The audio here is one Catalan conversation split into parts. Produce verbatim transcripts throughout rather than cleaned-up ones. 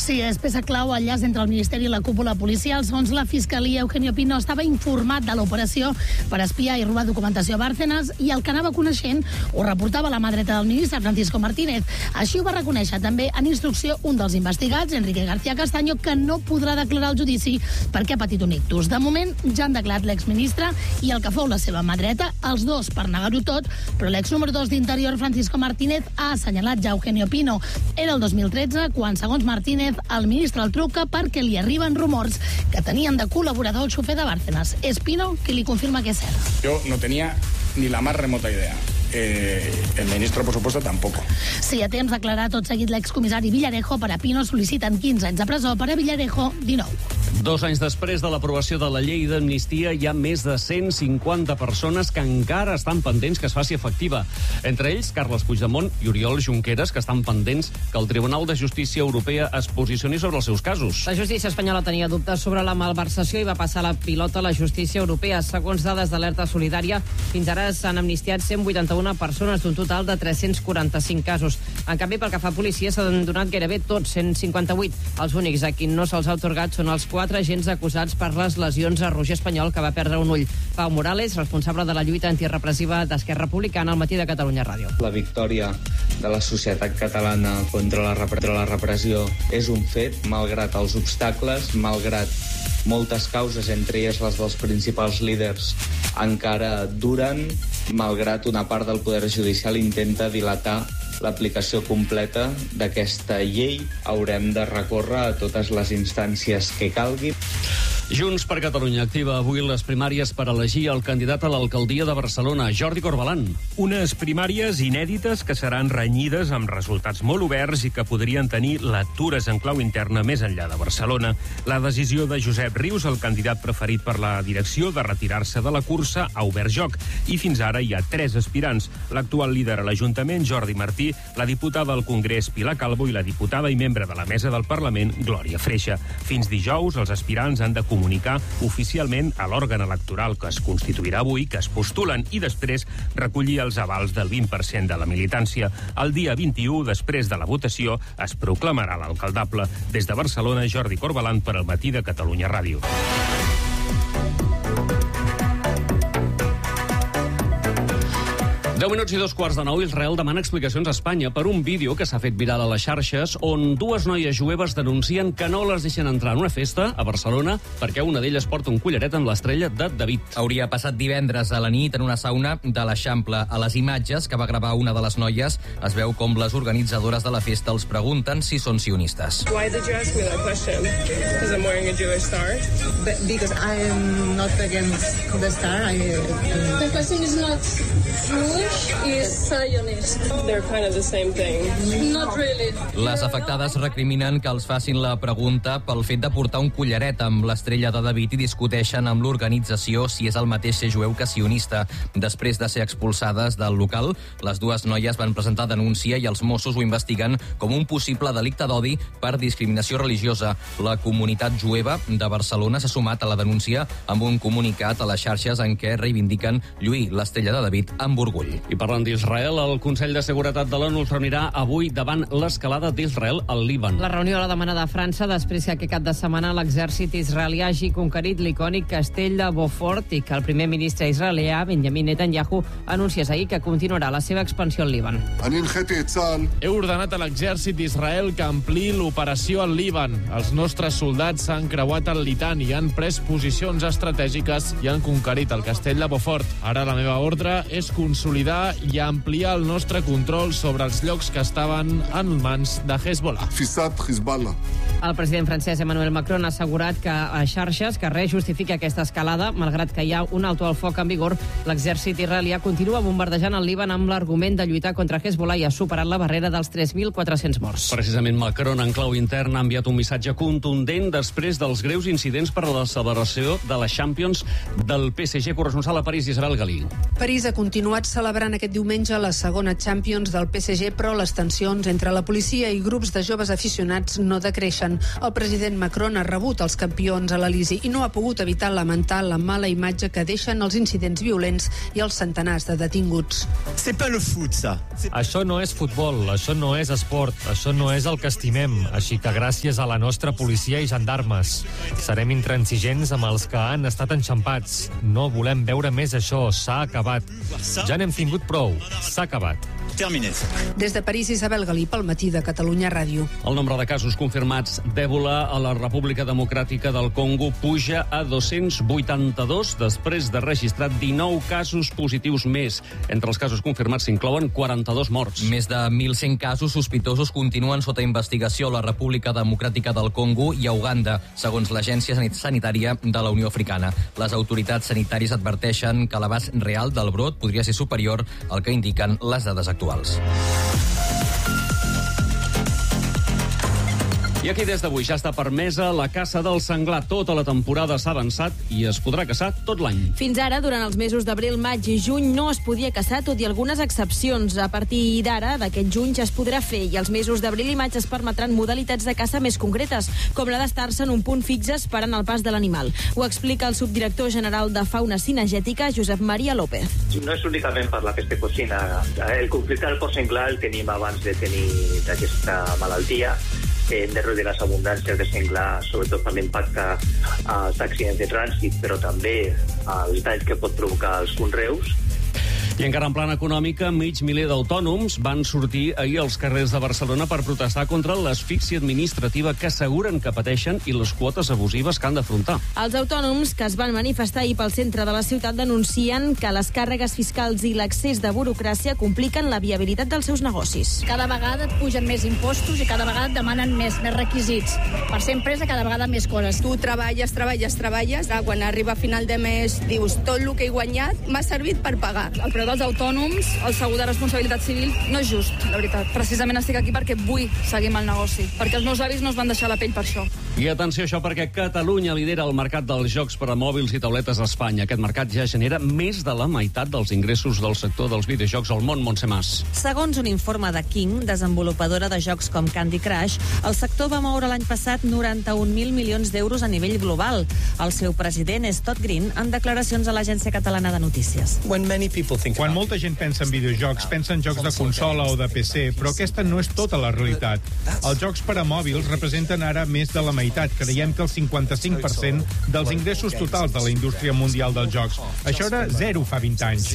Sí, és peça clau al llaç entre el Ministeri i la cúpula policial. Segons la Fiscalia, Eugenio Pino estava informat de l'operació per espiar i robar documentació a Bárcenas i el que anava coneixent ho reportava la mà dreta del ministre, Francisco Martínez. Així ho va reconèixer també en instrucció un dels investigats, Enrique García Castaño, que no podrà declarar al judici perquè ha patit un ictus. De moment ja han declarat l'exministre i el que fou la seva mà dreta, els dos per negar-ho tot, però l'ex número dos d'Interior, Francisco Martínez, ha assenyalat ja Eugenio Pino. Era el dos mil tretze, quan, segons Martínez, el ministre el truca perquè li arriben rumors que tenien de col·laborador el xofer de Bárcenas. És Pino qui li confirma que és cert. Yo no tenía ni la más remota idea. Eh, el ministro, por supuesto, tampoco. Sí, a temps declarar tot seguit l'excomissari Villarejo. Per a Pino sol·liciten quinze anys de presó, per a Villarejo dinou. Dos anys després de l'aprovació de la llei d'amnistia hi ha més de cent cinquanta persones que encara estan pendents que es faci efectiva. Entre ells, Carles Puigdemont i Oriol Junqueras, que estan pendents que el Tribunal de Justícia Europea es posicioni sobre els seus casos. La justícia espanyola tenia dubtes sobre la malversació i va passar la pilota a la justícia europea. Segons dades d'Alerta Solidària, fins ara s'han amnistiat cent vuitanta-una persones d'un total de tres-cents quaranta-cinc casos. En canvi, pel que fa a policia, s'han donat gairebé tots, cent cinquanta-vuit. Els únics a qui no se'ls ha atorgat són els quatre agents acusats per les lesions a Roger Espanyol, que va perdre un ull. Pau Morales, responsable de la lluita antirepressiva d'Esquerra Republicana, al Matí de Catalunya Ràdio. La victòria de la societat catalana contra la, contra la repressió és un fet, malgrat els obstacles, malgrat moltes causes, entre elles les dels principals líders, encara duren, malgrat una part del poder judicial intenta dilatar l'aplicació completa d'aquesta llei. Haurem de recórrer a totes les instàncies que calgui. Junts per Catalunya activa avui les primàries per elegir el candidat a l'alcaldia de Barcelona, Jordi Corbalán. Unes primàries inèdites que seran renyides amb resultats molt oberts i que podrien tenir lectures en clau interna més enllà de Barcelona. La decisió de Josep Rius, el candidat preferit per la direcció, de retirar-se de la cursa ha obert joc. I fins ara hi ha tres aspirants. L'actual líder a l'Ajuntament, Jordi Martí, la diputada al Congrés, Pilar Calvo, i la diputada i membre de la mesa del Parlament, Glòria Freixa. Fins dijous, els aspirants han de comunicar oficialment a l'òrgan electoral que es constituirà avui que es postulen i després recollir els avals del vint per cent de la militància. El dia vint-i-u, després de la votació, es proclamarà l'alcaldable. Des de Barcelona, Jordi Corbalán per al Matí de Catalunya Ràdio. deu minuts i dos quarts de nou, Israel demana explicacions a Espanya per un vídeo que s'ha fet viral a les xarxes on dues noies jueves denuncien que no les deixen entrar en una festa a Barcelona perquè una d'elles porta un collaret amb l'estrella de David. Hauria passat divendres a la nit en una sauna de l'Eixample. A les imatges que va gravar una de les noies es veu com les organitzadores de la festa els pregunten si són sionistes. Why did you ask me that question? Because I'm wearing a Jewish star? But because I am not against the star. I, uh... The question is not Jewish. Is Zionist. They're kind of the same thing. Not really. Les afectades recriminen que els facin la pregunta pel fet de portar un collaret amb l'estrella de David i discuteixen amb l'organització si és el mateix ser jueu que sionista. Després de ser expulsades del local, les dues noies van presentar denúncia i els Mossos ho investiguen com un possible delicte d'odi per discriminació religiosa. La comunitat jueva de Barcelona s'ha sumat a la denúncia amb un comunicat a les xarxes en què reivindiquen lluir l'estrella de David amb orgull. I parlant d'Israel, el Consell de Seguretat de l'ONU es reunirà avui davant l'escalada d'Israel al Líban. La reunió l'ha demanada França després que aquest cap de setmana l'exèrcit israelià hagi conquerit l'icònic castell de Beaufort i que el primer ministre israelià, Benjamin Netanyahu, anunciés ahir que continuarà la seva expansió al Líban. He ordenat a l'exèrcit d'Israel que ampliï l'operació al Líban. Els nostres soldats s'han creuat el Litani, han pres posicions estratègiques i han conquerit el castell de Beaufort. Ara la meva ordre és consolidar i ampliar el nostre control sobre els llocs que estaven en mans de Hezbollah. El president francès Emmanuel Macron ha assegurat que a xarxes que res justifica aquesta escalada, malgrat que hi ha un alto al foc en vigor, l'exèrcit israelià continua bombardejant el Líban amb l'argument de lluitar contra Hezbollah i ha superat la barrera dels tres mil quatre-cents morts. Precisament Macron, en clau intern, ha enviat un missatge contundent després dels greus incidents per a la celebració de la Champions del P S G. Corresponsal a París, Isabel Galí. París ha continuat celebrant aquest diumenge la segona Champions del P S G, però les tensions entre la policia i grups de joves aficionats no decreixen. Washington. El president Macron ha rebut els campions a l'Elisi i no ha pogut evitar lamentar la mala imatge que deixen els incidents violents i els centenars de detinguts. Això no és futbol, això no és esport, això no és el que estimem, així que gràcies a la nostra policia i gendarmes. Serem intransigents amb els que han estat enxampats. No volem veure més això, s'ha acabat. Ja n'hem tingut prou, s'ha acabat. Des de París, Isabel Galí, pel Matí de Catalunya Ràdio. El nombre de casos confirmats d'èbola a la República Democràtica del Congo puja a dos-cents vuitanta-dos després de registrar dinou casos positius més. Entre els casos confirmats s'inclouen quaranta-dos morts. Més de mil cent casos sospitosos continuen sota investigació a la República Democràtica del Congo i a Uganda, segons l'Agència Sanitària de la Unió Africana. Les autoritats sanitàries adverteixen que l'abast real del brot podria ser superior al que indiquen les dades actuals. I aquí des d'avui ja està permesa la caça del senglar. Tota la temporada s'ha avançat i es podrà caçar tot l'any. Fins ara, durant els mesos d'abril, maig i juny, no es podia caçar, tot i algunes excepcions. A partir d'ara, d'aquest juny, ja es podrà fer, i els mesos d'abril i maig es permetran modalitats de caça més concretes, com la d'estar-se en un punt fix esperant el pas de l'animal. Ho explica el subdirector general de Fauna Cinegètica, Josep Maria López. No és únicament per la pesta porcina. El conflicte del porc senglar el tenim abans de tenir aquesta malaltia. Hem de reduir les abundàncies de senglar, sobretot per l'impacte als accidents de trànsit, però també als danys que pot provocar els conreus. I encara en plan econòmica, mig miler d'autònoms van sortir ahir als carrers de Barcelona per protestar contra l'asfíxia administrativa que asseguren que pateixen i les quotes abusives que han d'afrontar. Els autònoms que es van manifestar ahir pel centre de la ciutat denuncien que les càrregues fiscals i l'excés de burocràcia compliquen la viabilitat dels seus negocis. Cada vegada et pugen més impostos i cada vegada et demanen més, més requisits. Per ser empresa, cada vegada més coses. Tu treballes, treballes, treballes, quan arriba a final de mes dius tot el que he guanyat m'ha servit per pagar. El preu dels autònoms, el segur de responsabilitat civil, no és just, la veritat. Precisament estic aquí perquè vull seguir amb el negoci, perquè els meus avis no es van deixar la pell per això. I atenció a això, perquè Catalunya lidera el mercat dels jocs per a mòbils i tauletes a Espanya. Aquest mercat ja genera més de la meitat dels ingressos del sector dels videojocs al món. Montse Mas. Segons un informe de King, desenvolupadora de jocs com Candy Crush, el sector va moure l'any passat noranta-un mil milions d'euros a nivell global. El seu president és Todd Green en declaracions a l'Agència Catalana de Notícies. Quan molta gent pensa en videojocs, pensa en jocs de consola o de P C, però aquesta no és tota la realitat. Els jocs per a mòbils representen ara més de la meitat. Creiem que el cinquanta-cinc per cent dels ingressos totals de la indústria mundial dels jocs. Això era zero fa vint anys.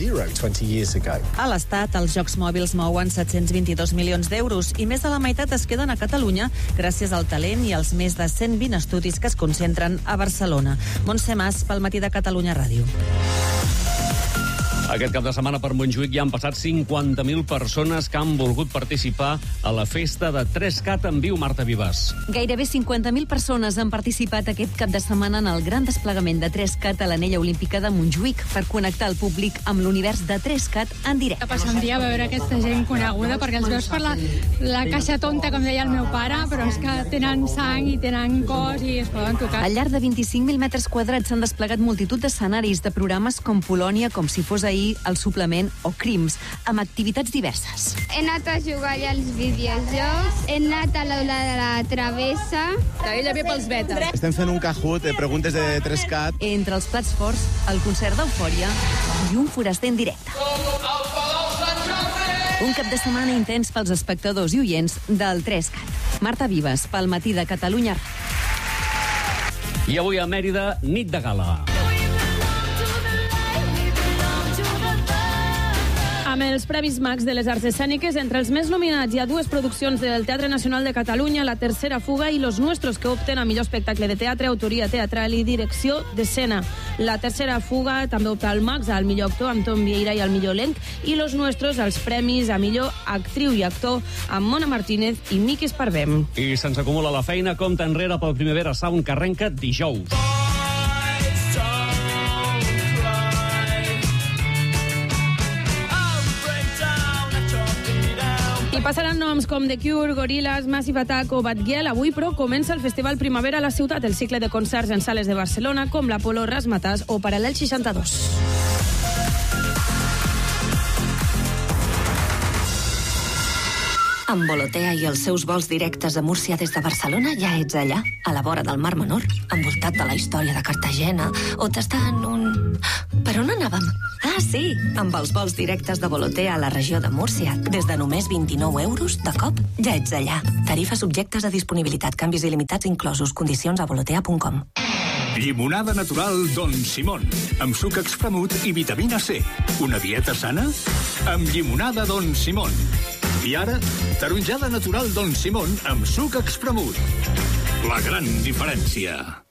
A l'Estat, els jocs mòbils mouen set-cents vint-i-dos milions d'euros i més de la meitat es queden a Catalunya gràcies al talent i als més de cent vint estudis que es concentren a Barcelona. Montse Mas, pel Matí de Catalunya Ràdio. Aquest cap de setmana per Montjuïc ja han passat cinquanta mil persones que han volgut participar a la festa de tres cat en viu. Marta Vives. Gairebé cinquanta mil persones han participat aquest cap de setmana en el gran desplegament de tres cat a l'anella olímpica de Montjuïc per connectar el públic amb l'univers de tres cat en directe. Passant dia veure aquesta gent coneguda perquè els veus per la, la caixa tonta, com deia el meu pare, però és que tenen sang i tenen cos i es poden tocar. Al llarg de vint-i-cinc mil metres quadrats s'han desplegat multitud d'escenaris de programes com Polònia, com si fos ahir el suplement o Crims, amb activitats diverses. He anat a jugar als videojocs, he anat a l'aula de la travessa. Ella ve pels beta. Estem fent un Kahoot de preguntes de tres cat. Entre els plats forts, el concert d'Eufòria i un foraster en directe. Un cap de setmana intens pels espectadors i oients del tres cat. Marta Vives, pel Matí de Catalunya. I avui a Mèrida, nit de gala. Amb els Premis Max de les Arts Escèniques, entre els més nominats hi ha dues produccions del Teatre Nacional de Catalunya, La Tercera Fuga i Los Nuestros, que opten a millor espectacle de teatre, autoria teatral i direcció d'escena. La Tercera Fuga també opta al Max, al millor actor, amb Tom Vieira i al millor elenc, i Los Nuestros als premis a millor actriu i actor, amb Mona Martínez i Miqui Esparvem. I se'ns acumula la feina, compta enrere pel Primavera Sound, que arrenca dijous. I passaran noms com The Cure, Gorillaz, Massive Attack o Batguel. Avui, però, comença el Festival Primavera a la ciutat, el cicle de concerts en sales de Barcelona, com l'Apolo, Razzmatazz o Paral·lel seixanta-dos. Amb Volotea i els seus vols directes a Múrcia des de Barcelona ja ets allà, a la vora del Mar Menor, envoltat de la història de Cartagena, o tastant un... Per on anàvem? Ah, sí, amb els vols directes de Volotea a la regió de Múrcia. Des de només vint-i-nou euros, de cop, ja ets allà. Tarifes subjectes a disponibilitat, canvis il·limitats inclosos, condicions a volotea punt com. Llimonada natural Don Simón, amb suc espremut i vitamina C. Una dieta sana? Amb llimonada Don Simón. I ara, taronjada natural Don Simón amb suc espremut. La gran diferència.